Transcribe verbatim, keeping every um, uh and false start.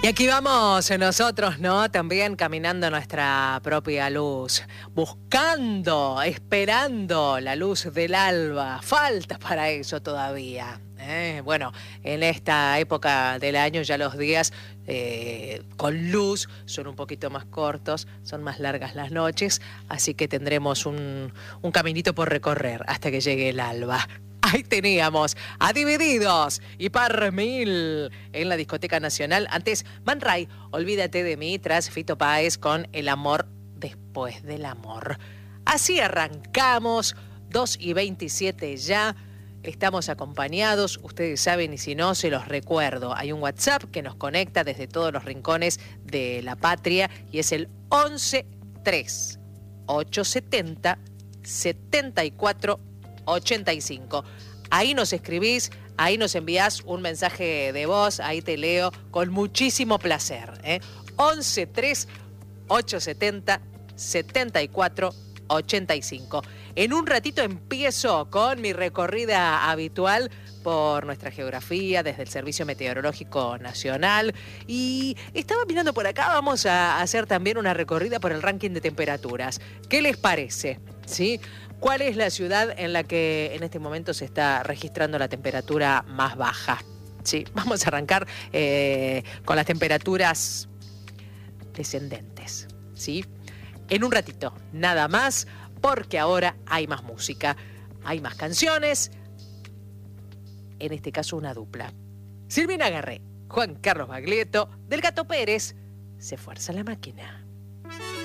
Y aquí vamos nosotros, ¿no? También caminando nuestra propia luz, buscando, esperando la luz del alba. Falta para eso todavía. ¿eh? Bueno, en esta época del año ya los días eh, con luz son un poquito más cortos, son más largas las noches, así que tendremos un, un caminito por recorrer hasta que llegue el alba. Ahí teníamos a Divididos y Par Mil en la Discoteca Nacional. Antes, Man Ray, Olvídate de mí, tras Fito Páez con El amor después del amor. Así arrancamos, dos y veintisiete ya. Estamos acompañados, ustedes saben, y si no, se los recuerdo. Hay un WhatsApp que nos conecta desde todos los rincones de la patria y es el once tres ochocientos setenta setenta y cuatro ochenta y cinco. Ahí nos escribís, ahí nos envías un mensaje de voz, ahí te leo con muchísimo placer. ¿eh? once tres ochocientos setenta y cuatro ochenta y cinco. En un ratito empiezo con mi recorrida habitual por nuestra geografía desde el Servicio Meteorológico Nacional y estaba mirando por acá, vamos a hacer también una recorrida por el ranking de temperaturas. ¿Qué les parece? ¿Sí? ¿Cuál es la ciudad en la que en este momento se está registrando la temperatura más baja? Sí, vamos a arrancar eh, con las temperaturas descendentes, ¿sí? En un ratito, nada más, porque ahora hay más música, hay más canciones, en este caso una dupla. Silvina Garré, Juan Carlos Baglietto, del Gato Pérez, Se fuerza la máquina.